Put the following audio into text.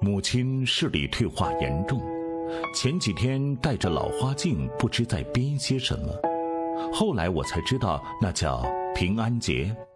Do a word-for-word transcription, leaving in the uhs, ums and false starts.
母亲视力退化严重，前几天戴着老花镜，不知在编些什么。后来我才知道，那叫平安节。